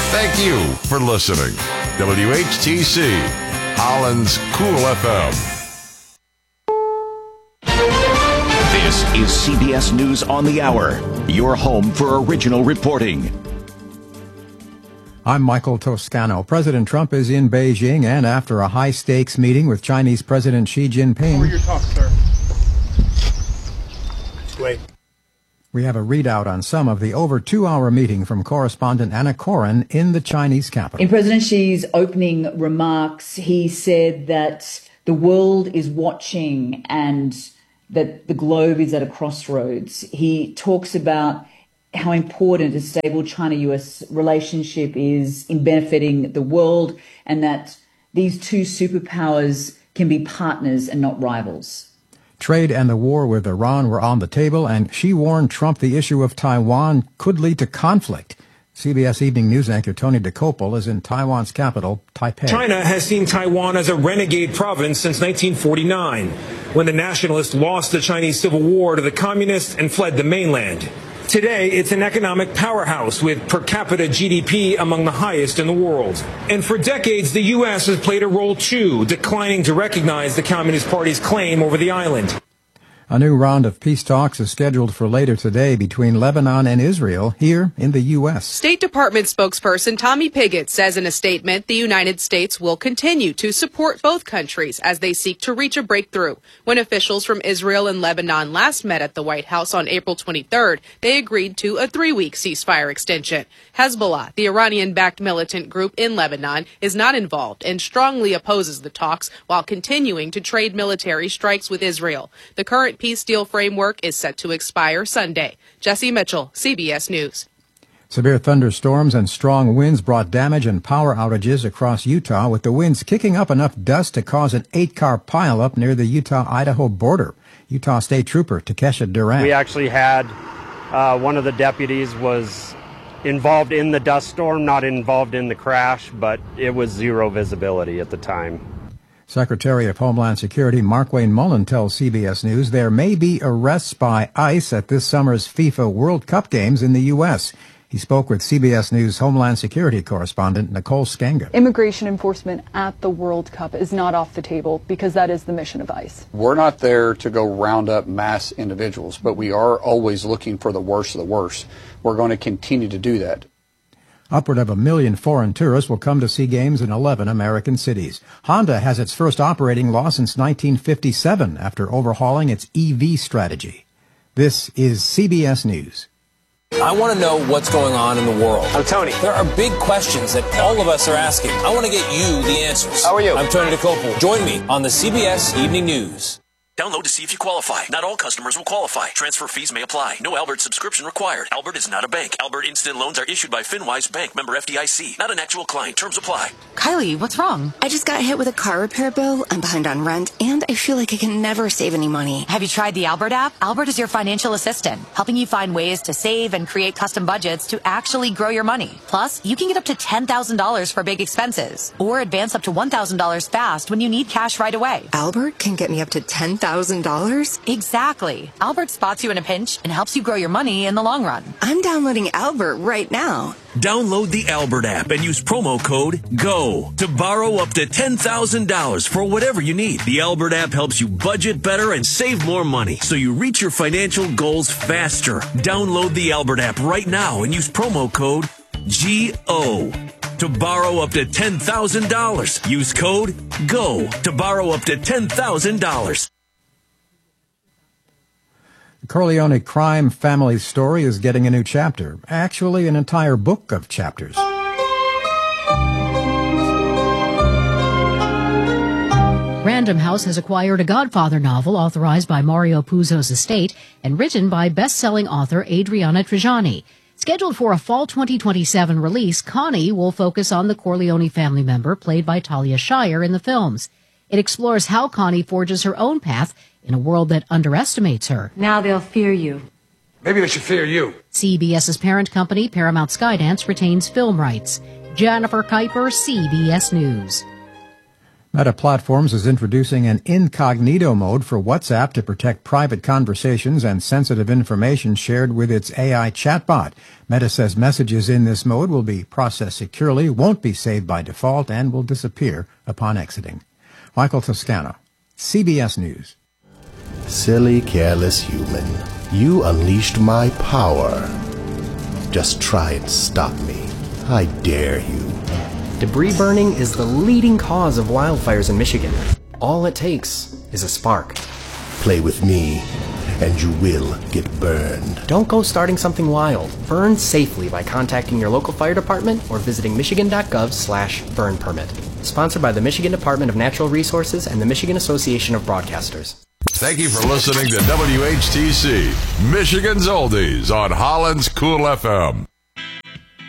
Thank you for listening. WHTC, Holland's Cool FM. This is CBS News on the Hour, your home for original reporting. I'm Michael Toscano. President Trump is in Beijing, and after a high-stakes meeting with Chinese President Xi Jinping... Over your talk, sir. Wait. We have a readout on some of the over 2-hour meeting from correspondent Anna Koren in the Chinese capital. In President Xi's opening remarks, he said that the world is watching and that the globe is at a crossroads. He talks about how important a stable China-US relationship is in benefiting the world, and that these two superpowers can be partners and not rivals. Trade and the war with Iran were on the table, and Xi warned Trump the issue of Taiwan could lead to conflict. CBS Evening News anchor Tony DeCopel is in Taiwan's capital, Taipei. China has seen Taiwan as a renegade province since 1949, when the nationalists lost the Chinese Civil War to the communists and fled the mainland. Today, it's an economic powerhouse with per capita GDP among the highest in the world. And for decades, the U.S. has played a role too, declining to recognize the Communist Party's claim over the island. A new round of peace talks is scheduled for later today between Lebanon and Israel here in the U.S. State Department spokesperson Tommy Pigott says in a statement the United States will continue to support both countries as they seek to reach a breakthrough. When officials from Israel and Lebanon last met at the White House on April 23rd, they agreed to a 3-week ceasefire extension. Hezbollah, the Iranian-backed militant group in Lebanon, is not involved and strongly opposes the talks while continuing to trade military strikes with Israel. The current peace deal framework is set to expire Sunday. Jesse Mitchell, CBS News. Severe thunderstorms and strong winds brought damage and power outages across Utah, with the winds kicking up enough dust to cause an 8-car pileup near the Utah-Idaho border. Utah State Trooper Takesha Durant. We actually had one of the deputies was involved in the dust storm, not involved in the crash, but it was zero visibility at the time. Secretary of Homeland Security Markwayne Mullin tells CBS News there may be arrests by ICE at this summer's FIFA World Cup games in the U.S. He spoke with CBS News Homeland Security correspondent Nicole Skenga. Immigration enforcement at the World Cup is not off the table because that is the mission of ICE. We're not there to go round up mass individuals, but we are always looking for the worst of the worst. We're going to continue to do that. Upward of 1 million foreign tourists will come to see games in 11 American cities. Honda has its first operating loss since 1957 after overhauling its EV strategy. This is CBS News. I want to know what's going on in the world. I'm Tony. There are big questions that all of us are asking. I want to get you the answers. How are you? I'm Tony DeCopel. Join me on the CBS Evening News. Download to see if you qualify. Not all customers will qualify. Transfer fees may apply. No Albert subscription required. Albert is not a bank. Albert Instant Loans are issued by FinWise Bank, member FDIC. Not an actual client. Terms apply. Kylie, what's wrong? I just got hit with a car repair bill. I'm behind on rent, and I feel like I can never save any money. Have you tried the Albert app? Albert is your financial assistant, helping you find ways to save and create custom budgets to actually grow your money. Plus, you can get up to $10,000 for big expenses, or advance up to $1,000 fast when you need cash right away. Albert can get me up to $10,000? Exactly. Albert spots you in a pinch and helps you grow your money in the long run. I'm downloading Albert right now. Download the Albert app and use promo code GO to borrow up to $10,000 for whatever you need. The Albert app helps you budget better and save more money so you reach your financial goals faster. Download the Albert app right now and use promo code GO to borrow up to $10,000. Use code GO to borrow up to $10,000. The Corleone crime family story is getting a new chapter. Actually, an entire book of chapters. Random House has acquired a Godfather novel authorized by Mario Puzo's estate and written by best-selling author Adriana Trigiani. Scheduled for a fall 2027 release, Connie will focus on the Corleone family member played by Talia Shire in the films. It explores how Connie forges her own path in a world that underestimates her. Now they'll fear you. Maybe they should fear you. CBS's parent company, Paramount Skydance, retains film rights. Jennifer Kuiper, CBS News. Meta Platforms is introducing an incognito mode for WhatsApp to protect private conversations and sensitive information shared with its AI chatbot. Meta says messages in this mode will be processed securely, won't be saved by default, and will disappear upon exiting. Michael Toscano, CBS News. Silly, careless human. You unleashed my power. Just try and stop me. I dare you. Debris burning is the leading cause of wildfires in Michigan. All it takes is a spark. Play with me, and you will get burned. Don't go starting something wild. Burn safely by contacting your local fire department or visiting michigan.gov/burn permit. Sponsored by the Michigan Department of Natural Resources and the Michigan Association of Broadcasters. Thank you for listening to WHTC, Michigan's Oldies on Holland's Cool FM.